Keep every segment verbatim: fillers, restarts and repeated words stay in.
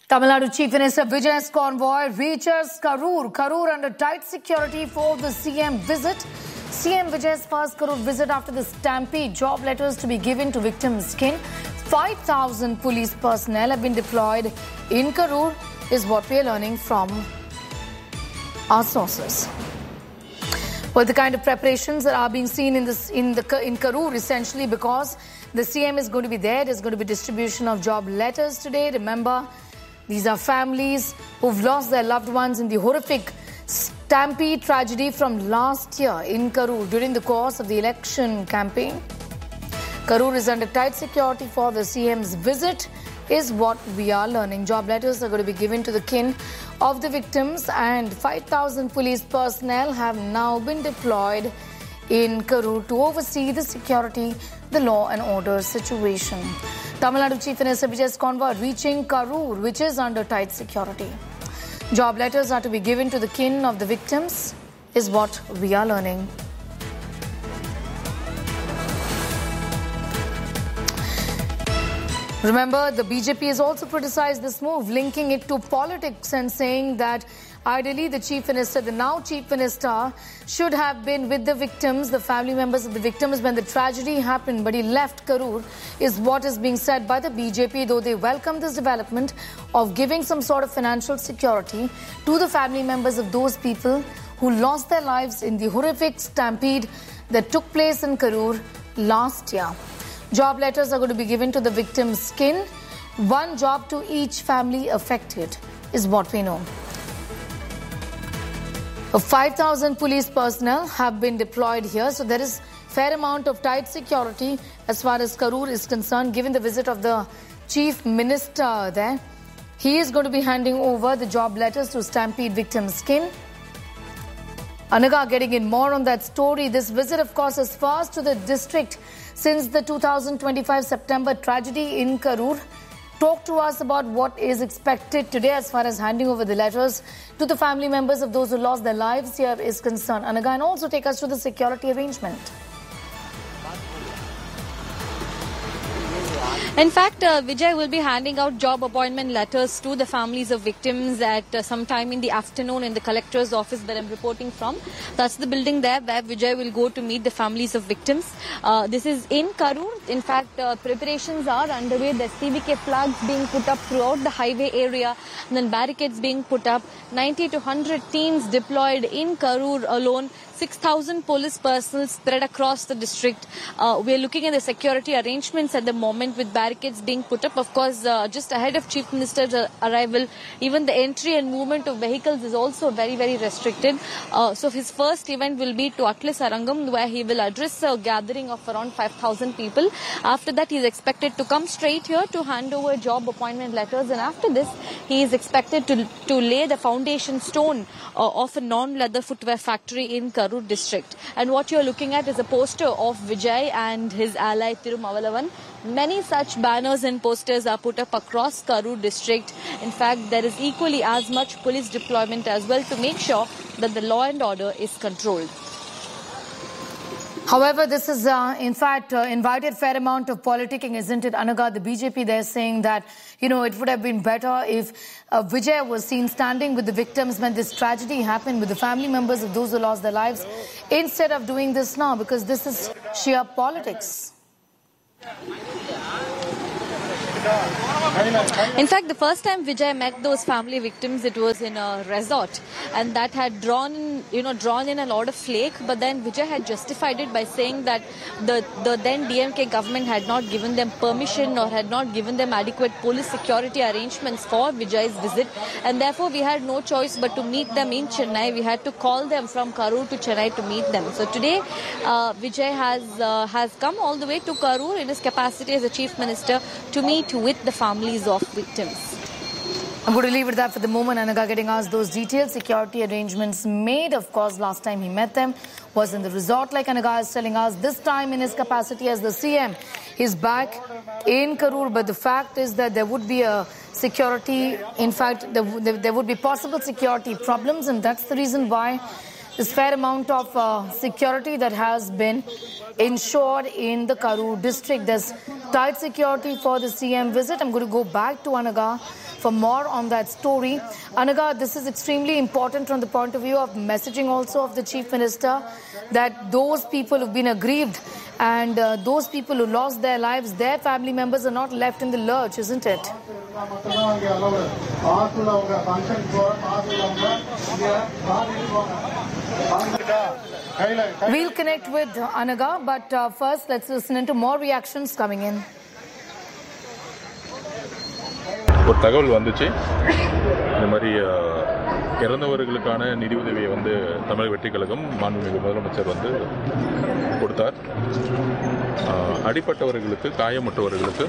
Tamil Nadu Chief Minister Vijay's convoy reaches Karur. Karur under tight security for the C M visit. C M Vijay's first Karur visit after the stampede. Job letters to be given to victims' kin. five thousand police personnel have been deployed in Karur, is what we are learning from our sources. Well, the kind of preparations that are being seen in this in the in Karur, essentially because the C M is going to be there. There's going to be distribution of job letters today. Remember, these are families who've lost their loved ones in the horrific stampede tragedy from last year in Karur during the course of the election campaign. Karur is under tight security for the C M's visit, is what we are learning. Job letters are going to be given to the kin of the victims, and five thousand police personnel have now been deployed in Karur to oversee the security, the law and order situation. Tamil Nadu Chief Minister Vijay's convoy reaching Karur, which is under tight security. Job letters are to be given to the kin of the victims, is what we are learning. Remember, the B J P has also criticized this move, linking it to politics and saying that ideally the Chief Minister, the now Chief Minister, should have been with the victims, the family members of the victims when the tragedy happened, but he left Karur, is what is being said by the B J P, though they welcome this development of giving some sort of financial security to the family members of those people who lost their lives in the horrific stampede that took place in Karur last year. Job letters are going to be given to the victims' kin. One job to each family affected, is what we know. five thousand police personnel have been deployed here, so there is fair amount of tight security as far as Karur is concerned, given the visit of the Chief Minister there. He is going to be handing over the job letters to stampede victims' kin. Anaga getting in more on that story. This visit, of course, is first to the district since the two thousand twenty-five September tragedy in Karur. Talk to us about what is expected today as far as handing over the letters to the family members of those who lost their lives here is concerned. Anaga, and also take us to the security arrangement. In fact, uh, Vijay will be handing out job appointment letters to the families of victims at uh, some time in the afternoon in the collector's office that I'm reporting from. That's the building there where Vijay will go to meet the families of victims. Uh, this is in Karur. In fact, uh, preparations are underway. There's C V K flags being put up throughout the highway area, and then barricades being put up. ninety to one hundred teams deployed in Karur alone. six thousand police personnel spread across the district. Uh, we're looking at the security arrangements at the moment with barricades being put up. Of course, uh, just ahead of Chief Minister's uh, arrival, even the entry and movement of vehicles is also very, very restricted. Uh, so his first event will be to Atlas Arangam, where he will address a gathering of around five thousand people. After that, he is expected to come straight here to hand over job appointment letters. And after this, he is expected to, to lay the foundation stone uh, of a non-leather footwear factory in Karur district. And what you're looking at is a poster of Vijay and his ally Tirumavalavan. Many such banners and posters are put up across Karur district. In fact, there is equally as much police deployment as well to make sure that the law and order is controlled. However, this is, uh, in fact, uh, invited fair amount of politicking, isn't it, Anaga? The B J P, they're saying that, you know, it would have been better if uh, Vijay was seen standing with the victims when this tragedy happened, with the family members of those who lost their lives, instead of doing this now, because this is sheer politics. In fact, the first time Vijay met those family victims, it was in a resort, and that had drawn, you know, drawn in a lot of flake. But then Vijay had justified it by saying that the the then D M K government had not given them permission or had not given them adequate police security arrangements for Vijay's visit, and therefore we had no choice but to meet them in Chennai. We had to call them from Karur to Chennai to meet them. So today, uh, Vijay has uh, has come all the way to Karur in his capacity as a chief minister to meet with the families of victims. I'm going to leave it there for the moment. Anaga getting asked those details. Security arrangements made, of course, last time he met them was in the resort, like Anaga is telling us. This time in his capacity as the C M, he's back in Karur. But the fact is that there would be a security, in fact, there, there would be possible security problems, and that's the reason why this fair amount of uh, security that has been ensured in the Karur district. There's tight security for the C M visit. I'm going to go back to Anaga for more on that story. Anaga, this is extremely important from the point of view of messaging also of the Chief Minister, that those people who've been aggrieved and uh, those people who lost their lives, their family members are not left in the lurch, isn't it? We'll connect with Anaga, but uh, first let's listen into more reactions coming in. ஒரு தகவல் வந்துச்சு, இந்த மாதிரி இறந்தவர்களுக்கான நிதி உதவியை வந்து தமிழக வெற்றிக் கழகம் மாண்புமிகு முதலமைச்சர் வந்து கொடுத்தார். அடிப்பட்டவர்களுக்கு, காயமுற்றவர்களுக்கு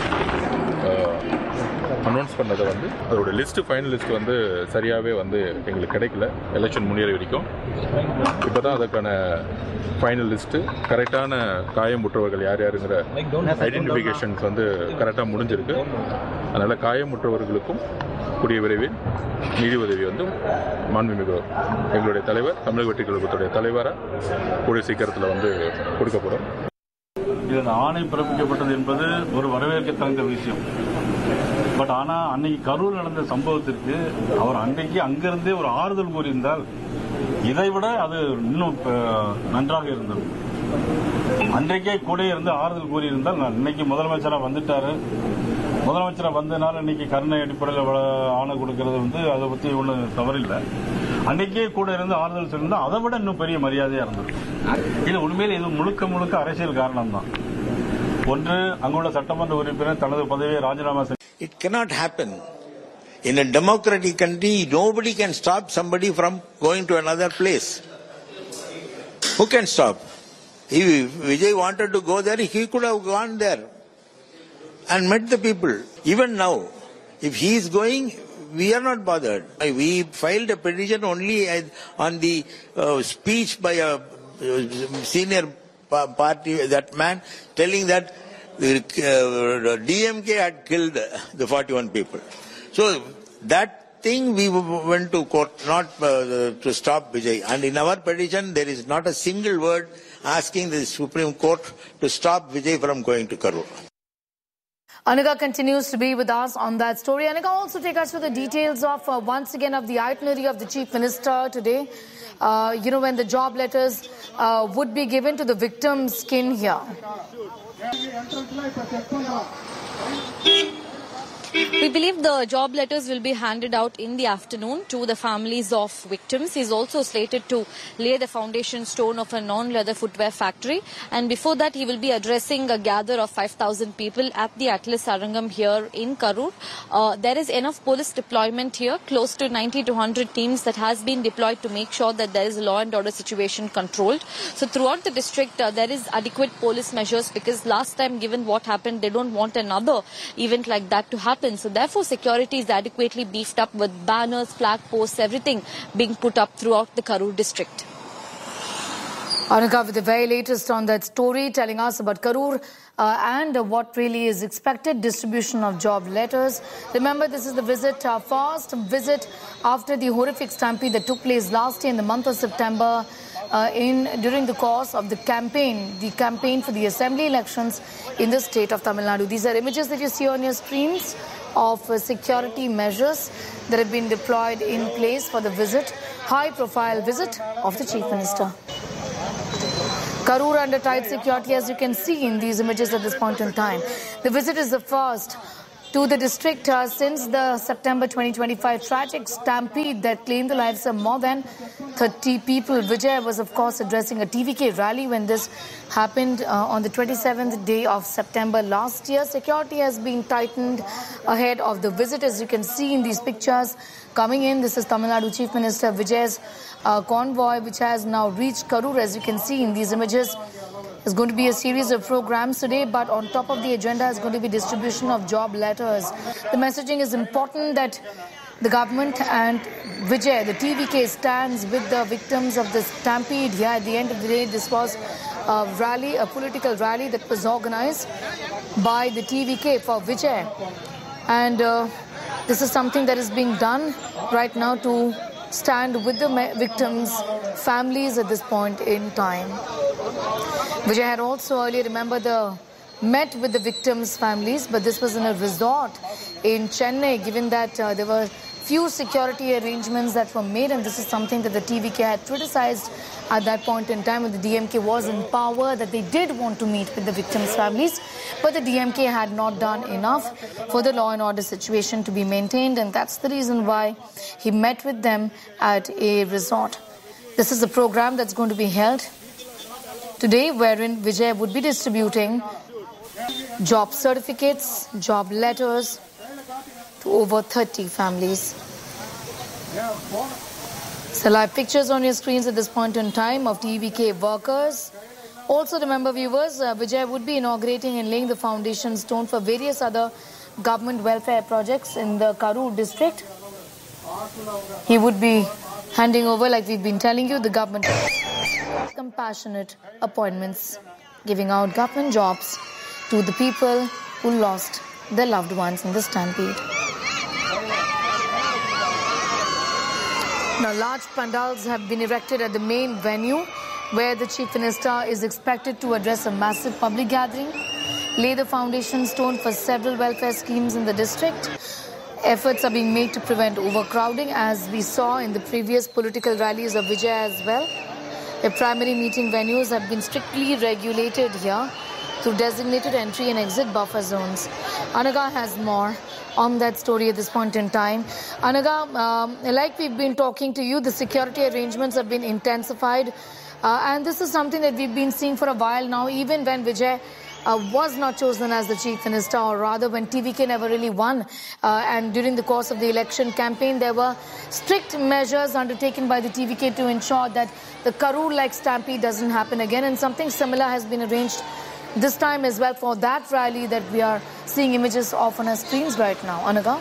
அனௌன்ஸ் பண்ணதை வந்து அதோட லிஸ்ட்டு, ஃபைனல் லிஸ்ட் வந்து சரியாகவே வந்து எங்களுக்கு கிடைக்கல எலெக்ஷன் முன்னேற வரைக்கும். இப்போ தான் அதுக்கான ஃபைனல் லிஸ்ட்டு, கரெக்டான காயமுற்றவர்கள் யார் யாருங்கிற ஐடென்டிஃபிகேஷன்ஸ் வந்து கரெக்டாக முடிஞ்சிருக்கு. அதனால் காயமுற்றவர்களுக்கும் கூடிய விரைவில் நிதி உதவி வந்து மாண்புமிகு எங்களுடைய தலைவர், தமிழக வெற்றிக் கழகத்துடைய தலைவராக கூடிய சீக்கிரத்தில் வந்து கொடுக்கப்படும். இதன் ஆணை பிறப்பிக்கப்பட்டது என்பது ஒரு வரவேற்க தகுந்த விஷயம். பட் ஆனால் அன்னைக்கு கரூர் நடந்த சம்பவத்திற்கு அவர் அன்றைக்கு அங்கிருந்தே ஒரு ஆறுதல் கூறியிருந்தால் இதைவிட அது இன்னும் நன்றாக இருந்தது. அன்றைக்கே கூட இருந்து ஆறுதல் கூறியிருந்தால், இன்னைக்கு முதலமைச்சராக வந்துட்டாரு, முதலமைச்சராக வந்ததுனால இன்னைக்கு கருணை அடிப்படையில் ஆணை கொடுக்கறது வந்து அதை பற்றி ஒன்றும் தவறில்லை. அன்னைக்கே கூட இருந்து ஆறுதல் சொல்லியிருந்தால் அதை விட இன்னும் பெரிய மரியாதையாக இருந்தது. இது உண்மையில் இது முழுக்க முழுக்க அரசியல் காரணம் தான். ஒன்று, அங்குள்ள சட்டமன்ற உறுப்பினர் தனது பதவியை ராஜினாமா செய்ய. It cannot happen. In a democratic country, nobody can stop somebody from going to another place. Who can stop? If Vijay wanted to go there, he could have gone there and met the people. Even now, if he is going, we are not bothered. We filed a petition only on the uh, speech by a senior party, that man, telling that the uh, D M K had killed the forty-one people. So that thing we went to court, not uh, to stop Vijay. And in our petition, there is not a single word asking the Supreme Court to stop Vijay from going to Karur. Anaga continues to be with us on that story. Anaga, also take us to the details of, uh, once again, of the itinerary of the Chief Minister today. Uh, you know, when the job letters uh, would be given to the victims' kin here. We believe the job letters will be handed out in the afternoon to the families of victims. He is also slated to lay the foundation stone of a non-leather footwear factory. And before that, he will be addressing a gather of five thousand people at the Atlas Sarangam here in Karur. Uh, there is enough police deployment here, close to ninety to one hundred teams that has been deployed to make sure that there is law and order situation controlled. So throughout the district, uh, there is adequate police measures, because last time, given what happened, they don't want another event like that to happen. So therefore, security is adequately beefed up with banners, flag posts, everything being put up throughout the Karur district. Anaga with the very latest on that story, telling us about Karur uh, and uh, what really is expected, distribution of job letters. Remember, this is the visit, uh, first visit after the horrific stampede that took place last year in the month of September. Uh, in during the course of the campaign, the campaign for the assembly elections in the state of Tamil Nadu. These are images that you see on your screens of uh, security measures that have been deployed in place for the visit, high-profile visit of the Chief Minister. Karur under tight security, as you can see in these images at this point in time. The visit is the first to the district uh, since the September twenty twenty-five tragic stampede that claimed the lives of more than thirty people. Vijay was, of course, addressing a T V K rally when this happened uh, on the twenty-seventh day of September last year. Security has been tightened ahead of the visit, as you can see in these pictures coming in. This is Tamil Nadu Chief Minister Vijay's uh, convoy, which has now reached Karur, as you can see in these images. There's going to be a series of programs today, but on top of the agenda is going to be distribution of job letters. The messaging is important that the government and Vijay, the T V K, stands with the victims of the stampede. Here at the end of the day, this was a rally, a political rally that was organized by the T V K for Vijay. And uh, this is something that is being done right now to stand with the victims' families at this point in time. Vijay had also earlier, remember, the met with the victims' families, but this was in a resort in Chennai, given that uh, there were few security arrangements that were made, and this is something that the T V K had criticized at that point in time when the D M K was in power, that they did want to meet with the victims' families, but the D M K had not done enough for the law and order situation to be maintained, and that's the reason why he met with them at a resort. This is a program that's going to be held today, wherein Vijay would be distributing job certificates, job letters to over thirty families. So live pictures on your screens at this point in time of T V K workers. Also remember, viewers, uh, Vijay would be inaugurating and laying the foundation stone for various other government welfare projects in the Karur district. He would be handing over, like we've been telling you, the government compassionate appointments, giving out government jobs to the people who lost their loved ones in the stampede. Now, large pandals have been erected at the main venue where the Chief Minister is expected to address a massive public gathering, lay the foundation stone for several welfare schemes in the district. Efforts are being made to prevent overcrowding, as we saw in the previous political rallies of Vijay as well. The primary meeting venues have been strictly regulated here through designated entry and exit buffer zones. Anaga has more on that story at this point in time. Anaga, um, like we've been talking to you, the security arrangements have been intensified. Uh, and this is something that we've been seeing for a while now, even when Vijay uh, was not chosen as the Chief Minister, or rather when T V K never really won. Uh, and during the course of the election campaign, there were strict measures undertaken by the T V K to ensure that the Karur-like stampede doesn't happen again. And something similar has been arranged this time as well for that rally that we are seeing images of on our screens right now. Anaga?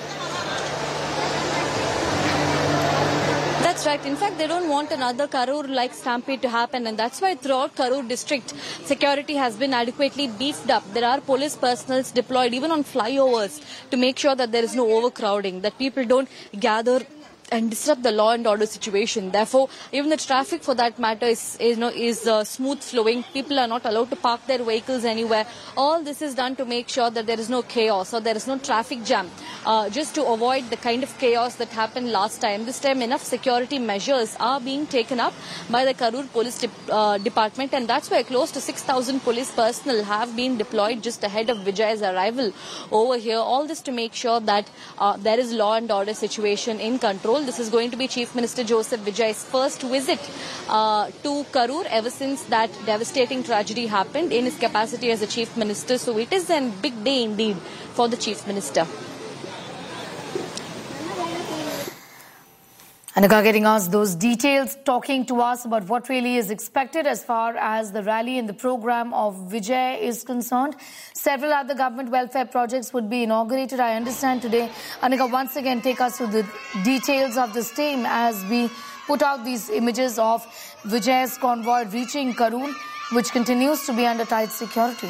That's right. In fact, they don't want another Karur-like stampede to happen, and that's why throughout Karur district, security has been adequately beefed up. There are police personnel deployed even on flyovers to make sure that there is no overcrowding, that people don't gather and disrupt the law and order situation. Therefore, even the traffic for that matter is, is, you know, is uh, smooth flowing. People are not allowed to park their vehicles anywhere. All this is done to make sure that there is no chaos or there is no traffic jam, uh, just to avoid the kind of chaos that happened last time. This time, enough security measures are being taken up by the Karur Police de uh, Department, and that's why close to six thousand police personnel have been deployed just ahead of Vijay's arrival over here. All this to make sure that uh, there is law and order situation in control. This is going to be Chief Minister Joseph Vijay's first visit uh, to Karur ever since that devastating tragedy happened in his capacity as a Chief Minister. So it is a big day indeed for the Chief Minister. Anaga getting us those details, talking to us about what really is expected as far as the rally and the program of Vijay is concerned. Several other government welfare projects would be inaugurated, I understand, today. Anaga, once again, take us through the details of this team as we put out these images of Vijay's convoy reaching Karur, which continues to be under tight security.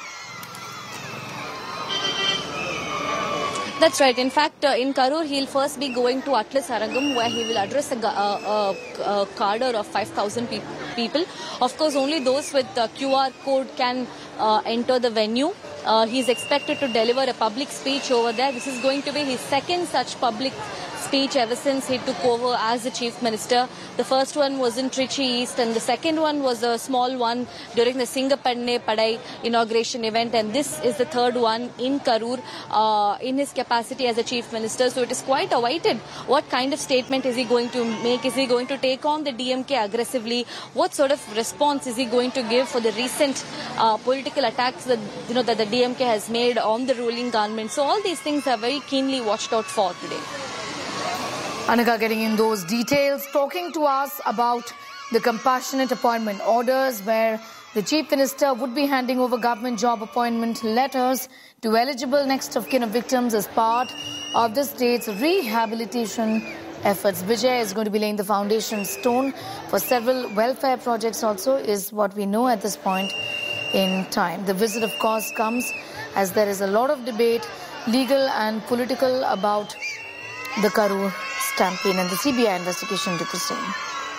That's right. In fact, uh, in Karur, he'll first be going to Atlas Arangam, where he will address a, uh, a, a cadre of five thousand pe people. Of course, only those with uh, Q R code can uh, enter the venue. Uh, he's expected to deliver a public speech over there. This is going to be his second such public speech ever since he took over as the Chief Minister. The first one was in Trichy East, and the second one was a small one during the Singapanne Padai inauguration event, and this is the third one in Karur uh, in his capacity as a Chief Minister. So it is quite awaited. What kind of statement is he going to make? Is he going to take on the D M K aggressively? What sort of response is he going to give for the recent uh, political attacks that, you know, that the D M K has made on the ruling government? So all these things are very keenly watched out for today. Anaga getting in those details, talking to us about the compassionate appointment orders, where the Chief Minister would be handing over government job appointment letters to eligible next of kin of victims as part of the state's rehabilitation efforts. Vijay is going to be laying the foundation stone for several welfare projects also, is what we know at this point in time. The visit, of course, comes as there is a lot of debate, legal and political, about the Karur stampede, and the C B I investigation did the same.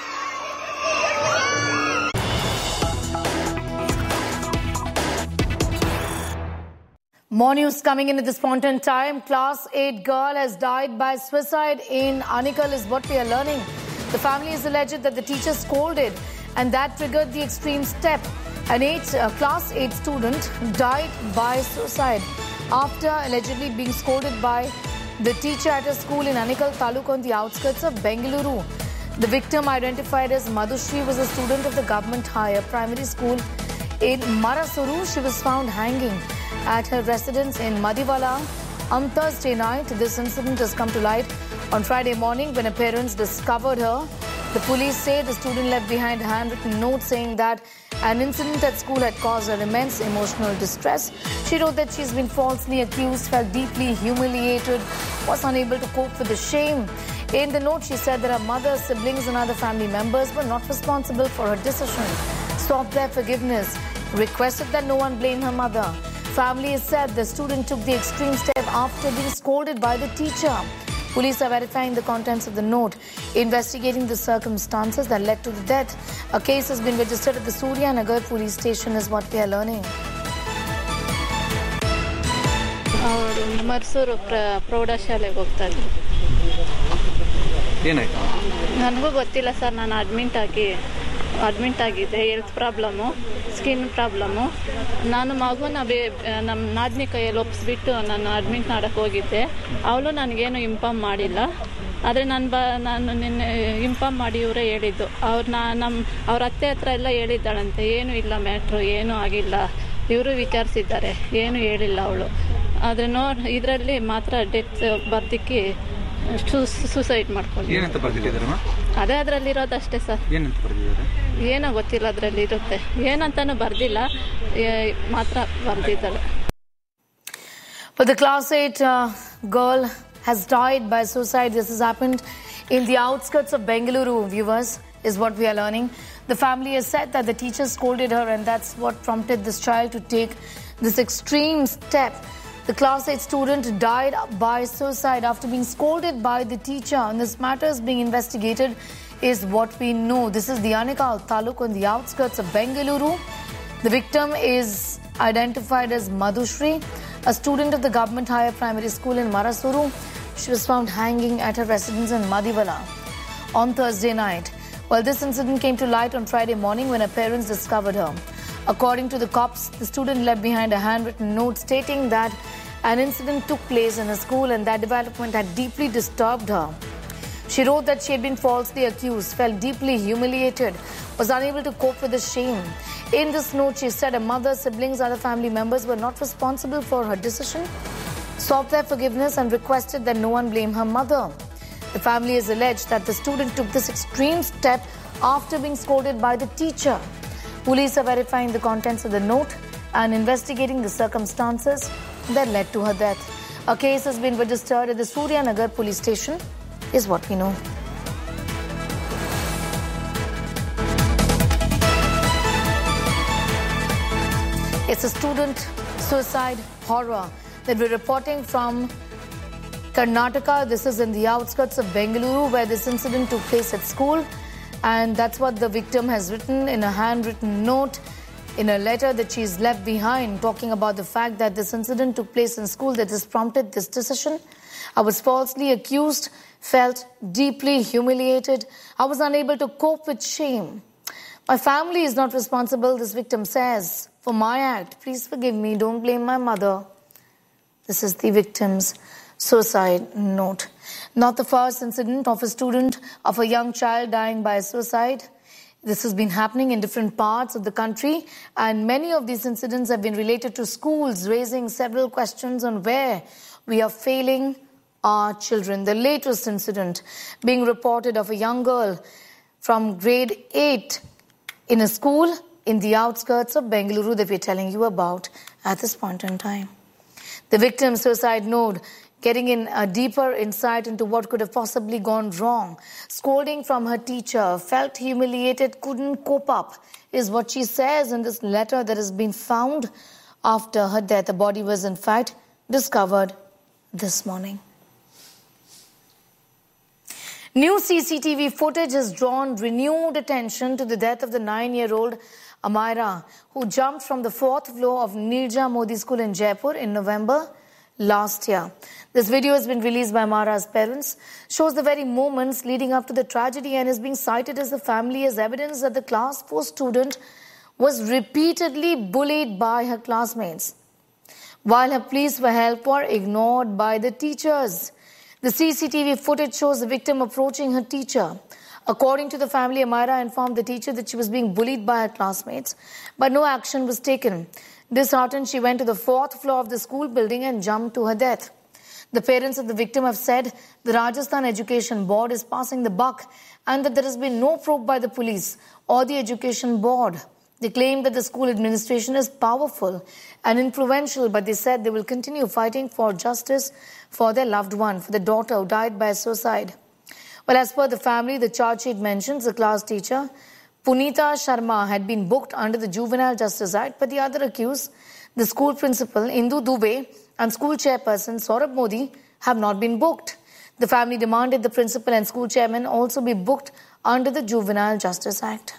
More news coming in at this point in time. Class eight girl has died by suicide in Anikal is what we are learning. The family is alleged that the teacher scolded and that triggered the extreme step. An eight, uh, class eight student died by suicide after allegedly being scolded by the teacher at a school in Anikal Taluk on the outskirts of Bengaluru. The victim, identified as Madhushri, was a student of the government higher primary school in Marasuru. She was found hanging at her residence in Madiwala on Thursday night. This incident has come to light on Friday morning when her parents discovered her. The police say the student left behind a handwritten note saying that an incident at school had caused her immense emotional distress. She wrote that she's been falsely accused, felt deeply humiliated, was unable to cope with the shame. In the note, she said that her mother, siblings and other family members were not responsible for her decision, sought their forgiveness, requested that no one blame her mother. Family has said the student took the extreme step after being scolded by the teacher. Police are verifying the contents of the note, investigating the circumstances that led to the death. A case has been registered at the Surya Nagar police station is what we are learning. ಅವರು ಮರ್ಸೂರು ಪ್ರೌಢಶಾಲೆಗೆ ಹೋಗ್ತಾ ಇದ್ರು. ಏನಾಯ್ತು? ನನಗೂ ಗೊತ್ತಿಲ್ಲ sir. ನಾನು admit ಆಗಿ admit ಆಗಿದೆ. Health problem, skin problem. ನಾನು ಮಗುನ ಬೇ ನಮ್ಮ ನಾದಿನಿ ಕೈಯಲ್ಲಿ ಒಪ್ಪಿಸ್ಬಿಟ್ಟು ನಾನು ಅಡ್ಮಿಟ್ ಮಾಡೋಕ್ಕೆ ಹೋಗಿದ್ದೆ. ಅವಳು ನನಗೇನು ಇನ್ಫಾರ್ಮ್ ಮಾಡಿಲ್ಲ. ಆದರೆ ನಾನು ಬ ನಾನು ನಿನ್ನೆ ಇನ್ಫಾರ್ಮ್ ಮಾಡಿ ಇವರೇ ಹೇಳಿದ್ದು. ಅವ್ರನ್ನ ನಮ್ಮ ಅವ್ರ ಅತ್ತೆ ಹತ್ರ ಎಲ್ಲ ಹೇಳಿದ್ದಾಳಂತೆ. ಏನೂ ಇಲ್ಲ ಮ್ಯಾಟ್ರು, ಏನೂ ಆಗಿಲ್ಲ. ಇವರು ವಿಚಾರಿಸಿದ್ದಾರೆ, ಏನೂ ಹೇಳಿಲ್ಲ ಅವಳು. ಆದರೆ ನೋ ಇದರಲ್ಲಿ ಮಾತ್ರ ಡೆತ್ ಬರ್ದಿಕ್ಕಿ ಸೂಸೈಡ್ ಮಾಡ್ಕೊಂಡು. ಏನಂತ ಬರ್ದಿಟ್ಟಿದ್ದಾರಮ್ಮ? ಅದೇ ಅದರಲ್ಲಿರೋದು ಅಷ್ಟೇ ಸರ್. ಏನಂತ ಬರ್ದಿದ್ದಾರೆ? ಏನೋ ಗೊತ್ತಿಲ್ಲ, ಅದರಲ್ಲಿ ಇರುತ್ತೆ. ಏನಂತಾನು ಬರ್ದಿಲ್ಲ, ಮಾತ್ರ ಬರ್ದಿದ್ದಾಳೆ. But the class eight uh, girl has died by suicide. This has happened in the outskirts of Bengaluru, viewers, is what we are learning. The family has said that the teacher scolded her and that's what prompted this child to take this extreme step. The class eight student died by suicide after being scolded by the teacher, and this matter is being investigated is what we know. This is the Anikal Taluk on the outskirts of Bengaluru. The victim is identified as Madhushri, a student of the government higher primary school in Marasuru. She was found hanging at her residence in Madiwala on Thursday night. Well, this incident came to light on Friday morning when her parents discovered her. According to the cops, the student left behind a handwritten note stating that an incident took place in a school and that development had deeply disturbed her. She wrote that she had been falsely accused, felt deeply humiliated, was unable to cope with the shame. In this note, she said her mother, siblings, other family members were not responsible for her decision, sought their forgiveness and requested that no one blame her mother. The family has alleged that the student took this extreme step after being scolded by the teacher. Police are verifying the contents of the note and investigating the circumstances that led to her death. A case has been registered at the Surya Nagar police station, is what we know. It's a student suicide horror that we're reporting from Karnataka. This is in the outskirts of Bengaluru where this incident took place at school. And that's what the victim has written in a handwritten note in a letter that she's left behind, talking about the fact that this incident took place in school that has prompted this decision. I was falsely accused, felt deeply humiliated. I was unable to cope with shame. My family is not responsible, this victim says, for my act. Please forgive me. Don't blame my mother. This is the victim's suicide note. Not the first incident of a student, of a young child dying by suicide. This has been happening in different parts of the country, and many of these incidents have been related to schools, raising several questions on where we are failing our children. The latest incident being reported of a young girl from grade eight in a school in the outskirts of Bengaluru that we're telling you about at this point in time. The victim's suicide note getting in a deeper insight into what could have possibly gone wrong. Scolding from her teacher, felt humiliated, couldn't cope up, is what she says in this letter that has been found after her death. The body was in fact discovered this morning. New C C T V footage has drawn renewed attention to the death of the nine-year-old Amira, who jumped from the fourth floor of Nirja Modi School in Jaipur in November last year. This video has been released by Amira's parents, shows the very moments leading up to the tragedy and is being cited as the family as evidence that the class four student was repeatedly bullied by her classmates, while her pleas for help were ignored by the teachers. The C C T V footage shows the victim approaching her teacher. According to the family, Amira informed the teacher that she was being bullied by her classmates, but no action was taken. Disheartened, she went to the fourth floor of the school building and jumped to her death. The parents of the victim have said the Rajasthan Education Board is passing the buck and that there has been no probe by the police or the Education Board. They claim that the school administration is powerful and influential, but they said they will continue fighting for justice for their loved one, for the daughter who died by suicide. Well, as per the family, the charge sheet mentions the class teacher, Punita Sharma, had been booked under the Juvenile Justice Act, but the other accused, the school principal, Indu Dubey, and school chairperson, Saurabh Modi, have not been booked. The family demanded the principal and school chairman also be booked under the Juvenile Justice Act.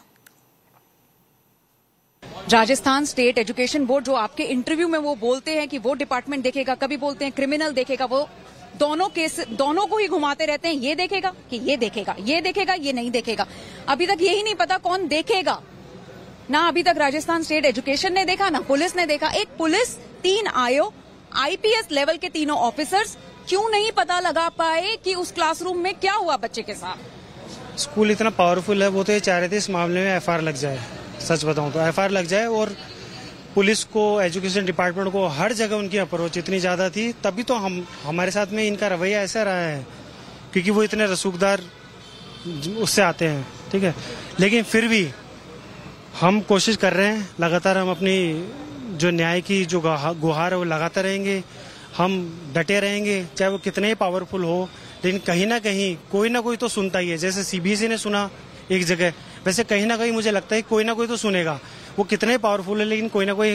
Rajasthan state education board जो आपके interview में वो बोलते हैं कि वो department देखेगा, कभी बोलते हैं क्रिमिनल देखेगा, वो दोनों केस दोनों को ही घुमाते रहते हैं। ये देखेगा कि ये देखेगा, ये देखेगा, ये नहीं देखेगा। अभी तक यही नहीं पता कौन देखेगा। ना अभी तक राजस्थान स्टेट एजुकेशन ने देखा, ना पुलिस ने देखा। एक पुलिस, तीन आयो, आईपीएस लेवल के तीनों ऑफिसर्स क्यों नहीं पता लगा पाए कि उस क्लासरूम में क्या हुआ बच्चे के साथ। स्कूल इतना पावरफुल है, वो तो ये चाह रहे थे इस मामले में एफआईआर लग जाए। सच बताऊं तो एफआईआर लग जाए और पुलिस को, एजुकेशन डिपार्टमेंट को, हर जगह उनकी अप्रोच इतनी ज्यादा थी, तभी तो हम हमारे साथ में इनका रवैया ऐसा रहा है, क्योंकि वो इतने रसूखदार उससे आते हैं, ठीक है। लेकिन फिर भी हम कोशिश कर रहे हैं, लगातार हम अपनी जो न्याय की जो गुहार है वो लगाते रहेंगे, हम डटे रहेंगे, चाहे वो कितने ही पावरफुल हो, लेकिन कहीं ना कहीं कोई ना कोई तो सुनता ही है। जैसे सीबीएसई ने सुना एक जगह, वैसे कहीं ना कहीं मुझे लगता है कोई ना कोई तो सुनेगा। वो कितने पावरफुल है, लेकिन कोई ना कोई।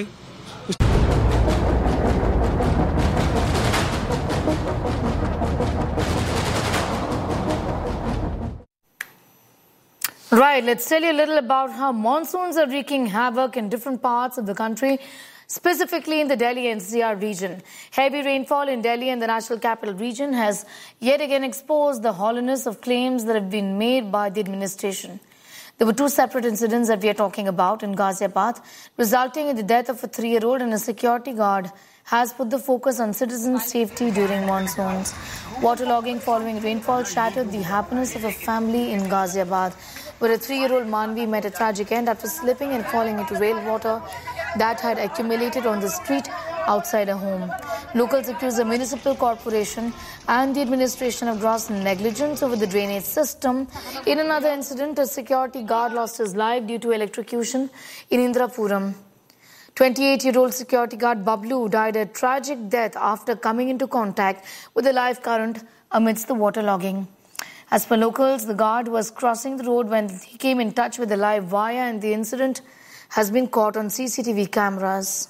Right, let's tell you a little about how monsoons are wreaking havoc in different parts of the country, specifically in the Delhi N C R region. Heavy rainfall in Delhi and the National Capital Region has yet again exposed the hollowness of claims that have been made by the administration. There were two separate incidents that we are talking about in Ghaziabad, resulting in the death of a three-year-old, and a security guard has put the focus on citizen safety during monsoons. Waterlogging following rainfall shattered the happiness of a family in Ghaziabad, where a three-year-old Manvi met a tragic end after slipping and falling into rainwater that had accumulated on the street outside a home. Locals accuse the municipal corporation and the administration of gross negligence over the drainage system. In another incident, a security guard lost his life due to electrocution in Indrapuram. twenty-eight-year-old security guard Bablu died a tragic death after coming into contact with a live current amidst the waterlogging. As per locals, the guard was crossing the road when he came in touch with the live wire, and the incident has been caught on C C T V cameras.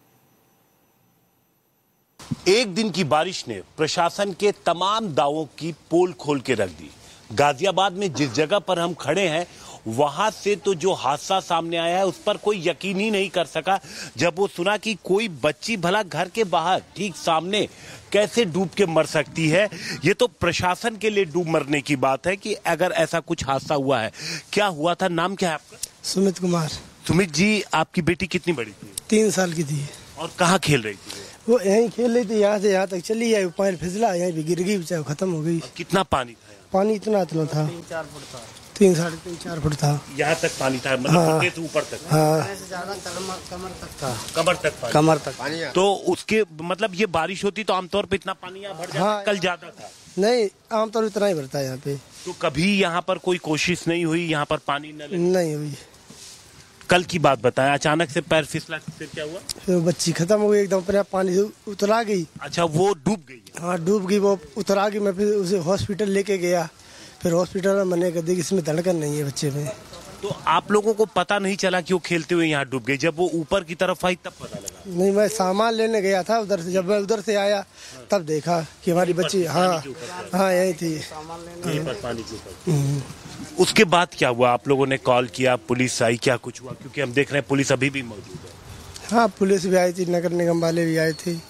एक दिन की बारिश ने प्रशासन के तमाम दावों की पोल खोल के रख दी। गाजियाबाद में जिस जगह पर हम खड़े हैं, वहां से तो जो हादसा सामने आया है उस पर कोई यकीन ही नहीं कर सका जब वो सुना कि कोई बच्ची भला घर के बाहर ठीक सामने कैसे डूब के मर सकती है। ये तो प्रशासन के लिए डूब मरने की बात है कि अगर ऐसा कुछ हादसा हुआ है। क्या हुआ था? नाम क्या है आपका? सुमित कुमार। सुमित जी, आपकी बेटी कितनी बड़ी थी? तीन साल की थी। और कहाँ खेल रही थी? वो यहीं खेल रही थी, यहाँ से यहाँ तक चली आई, पैर फिसला, यहीं पे गिर गई, चाहे खत्म हो गई। कितना पानी था? पानी इतना इतना था, तीन चार फुट था, तीन साढ़े तीन चार फुट था। यहाँ तक पानी था, मतलब हाँ, से ऊपर तक? हाँ, कमर तक था। कमर तक पानी? कमर तक पानी। तो उसके मतलब ये बारिश होती तो आमतौर पे इतना पानी यहाँ भर जाता? हाँ, कल ज्यादा था? नहीं, आमतौर इतना ही भरता है यहाँ पे। तो कभी यहाँ पर कोई कोशिश नहीं हुई यहाँ पर पानी न? नहीं हुई। कल की बात बताएं, अचानक से पैर फिसला, फिर क्या हुआ? फिर बच्ची खत्म हो गई, एकदम पर पानी से उतरा गई। अच्छा, वो डूब गई? हाँ, डूब गई, वो उतरा गई। मैं फिर उसे हॉस्पिटल लेके गया, फिर हॉस्पिटल में मैंने कहा देखिए इसमें धड़कन नहीं है बच्चे में। तो आप लोगों को पता नहीं चला कि वो खेलते हुए यहाँ डूब गई? जब वो ऊपर की तरफ आई तब पता लगा? नहीं, मैं सामान लेने गया था उधर से, जब मैं उधर से आया तब देखा कि हमारी बच्ची हाँ हाँ यही थी पानी के ऊपर। उसके बाद क्या हुआ? आप लोगों ने कॉल किया, पुलिस आई, क्या कुछ हुआ? क्योंकि हम देख रहे हैं पुलिस अभी भी मौजूद है। हाँ, पुलिस भी आई थी, नगर निगम वाले भी आए थे।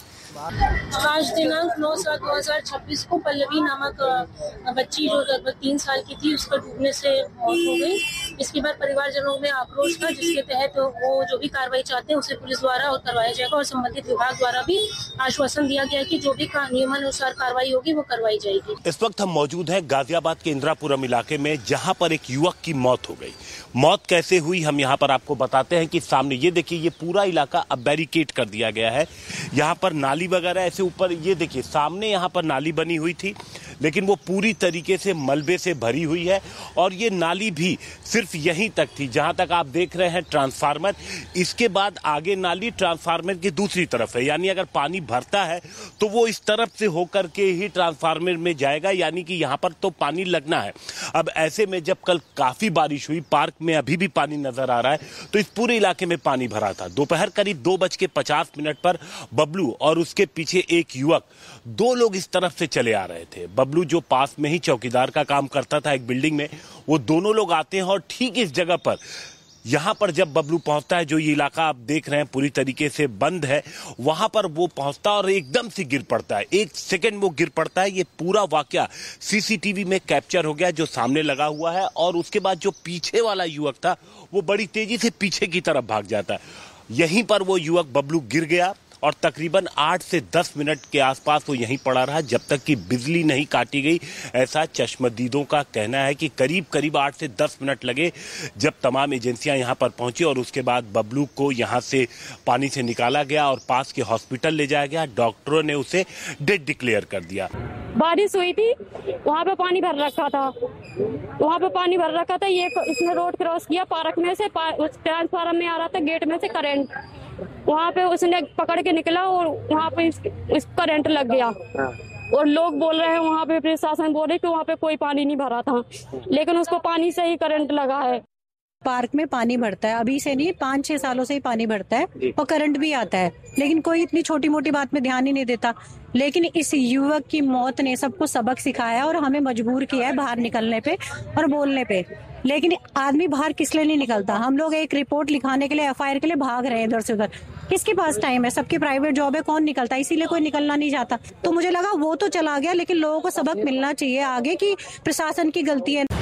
आज दिनांक नौ सात दो हजार छब्बीस को पल्लवी नामक बच्ची जो लगभग तीन साल की थी, उसका डूबने से मौत हो गई। इसके बाद परिवारजनों में आक्रोश था, जिसके तहत वो जो भी कार्रवाई चाहते हैं उसे पुलिस द्वारा और करवाया जाएगा और संबंधित विभाग द्वारा भी आश्वासन दिया गया कि जो भी नियमानुसार कार्रवाई होगी वो करवाई जाएगी। इस वक्त हम मौजूद हैं गाजियाबाद के इंदिरापुरम इलाके में, जहां पर एक युवक की मौत हो गई। मौत कैसे हुई हम यहां पर आपको बताते हैं कि सामने ये देखिए, ये पूरा इलाका अब बैरिकेड कर दिया गया है। यहाँ पर नाली वगैरह ऐसे ऊपर, ये देखिए सामने यहाँ पर नाली बनी हुई थी, लेकिन वो पूरी तरीके से मलबे से भरी हुई है और ये नाली भी सिर्फ यहीं तक थी जहां तक आप देख रहे हैं ट्रांसफार्मर। इसके बाद आगे नाली ट्रांसफार्मर की दूसरी तरफ है, यानी अगर पानी भरता है तो वो इस तरफ से होकर के ही ट्रांसफार्मर में जाएगा, यानी कि यहाँ पर तो पानी लगना है। अब ऐसे में जब कल काफी बारिश हुई, पार्क में अभी भी पानी नजर आ रहा है, तो इस पूरे इलाके में पानी भरा था। दोपहर करीब दो बज के पचास मिनट पर बबलू और उसके पीछे एक युवक, दो लोग इस तरफ से चले आ रहे थे। बबलू जो पास में ही चौकीदार का काम करता था एक बिल्डिंग में, वो दोनों लोग आते हैं और ठीक इस जगह पर, यहां पर जब बबलू पहुंचता है, जो ये इलाका आप देख रहे हैं पूरी तरीके से बंद है, वहां पर वो पहुंचता और एकदम से गिर पड़ता है। एक सेकंड वो गिर पड़ता है। ये पूरा वाकया सीसीटीवी में कैप्चर हो गया जो सामने लगा हुआ है, और उसके बाद जो पीछे वाला युवक था वो बड़ी तेजी से पीछे की तरफ भाग जाता है। यहीं पर वो युवक बबलू गिर गया और तकरीबन आठ से दस मिनट के आसपास वो यहीं पड़ा रहा जब तक कि बिजली नहीं काटी गई। ऐसा चश्मदीदों का कहना है कि करीब करीब आठ से दस मिनट लगे जब तमाम एजेंसियां यहां पर पहुंची और उसके बाद बबलू को यहां से पानी से निकाला गया और पास के हॉस्पिटल ले जाया गया। डॉक्टरों ने उसे डेड डिक्लेयर कर दिया। बारिश हुई थी, वहाँ पे पानी भर रखा था, वहाँ पे पानी भर रखा था। ये इसने रोड क्रॉस किया, पार्क में से ट्रांसफार्मर में आ रहा था, गेट में से करंट, वहाँ पे उसने पकड़ के निकला और वहाँ पे इस, इस करंट लग गया। और लोग बोल रहे हैं, वहाँ पे प्रशासन बोल रहे कि वहाँ पे कोई पानी नहीं भरा था, लेकिन उसको पानी से ही करंट लगा है। पार्क में पानी भरता है, अभी से नहीं, पाँच छह सालों से ही पानी भरता है और करंट भी आता है, लेकिन कोई इतनी छोटी मोटी बात में ध्यान ही नहीं देता। लेकिन इस युवक की मौत ने सबको सबक सिखाया और हमें मजबूर किया है बाहर निकलने पे और बोलने पे। लेकिन आदमी बाहर किस लिए नहीं निकलता? हम लोग एक रिपोर्ट लिखाने के लिए, एफ आई आर के लिए भाग रहे हैं इधर से उधर। किसके पास टाइम है? सबकी प्राइवेट जॉब है, कौन निकलता है? इसीलिए कोई निकलना नहीं चाहता। तो मुझे लगा वो तो चला गया, लेकिन लोगों को सबक मिलना चाहिए आगे की प्रशासन की गलती है।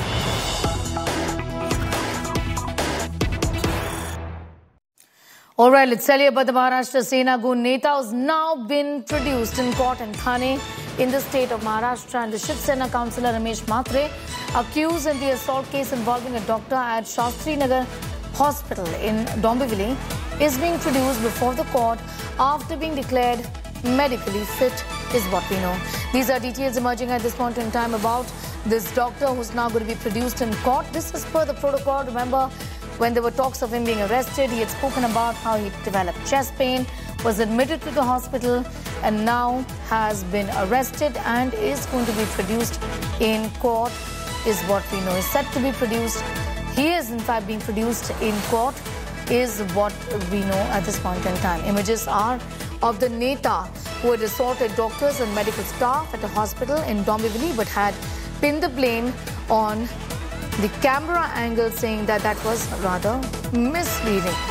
All right, let's tell you about the Maharashtra Sena Gun Neta who's now been produced in court in Thane in the state of Maharashtra, and the Shiv Sena councillor Ramesh Matre, accused in the assault case involving a doctor at Shastri Nagar Hospital in Dombivli, is being produced before the court after being declared medically fit, is what we know. These are details emerging at this point in time about this doctor who's now going to be produced in court. This is per the protocol. Remember, when there were talks of him being arrested, he had spoken about how he developed chest pain, was admitted to the hospital, and now has been arrested and is going to be produced in court, is what we know. Is set to be produced. He is in fact being produced in court, is what we know at this point in time. Images are of the Neta who had assaulted doctors and medical staff at a hospital in Dombivli, but had pinned the blame on the camera angle, saying that that was rather misleading.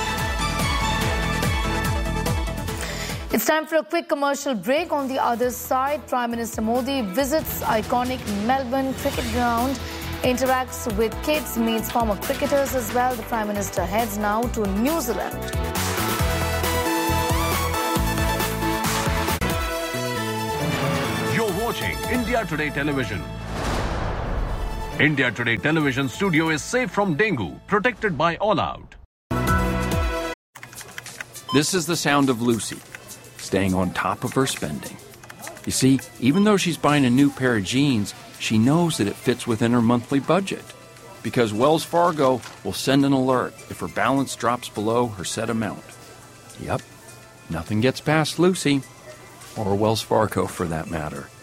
It's time for a quick commercial break. On the other side, Prime Minister Modi visits iconic Melbourne cricket ground, interacts with kids, meets former cricketers as well. The Prime Minister heads now to New Zealand. You're watching India Today Television. India Today Television studio is safe from dengue, protected by All Out. This is the sound of Lucy, staying on top of her spending. You see, even though she's buying a new pair of jeans, she knows that it fits within her monthly budget. Because Wells Fargo will send an alert if her balance drops below her set amount. Yep, nothing gets past Lucy, or Wells Fargo for that matter.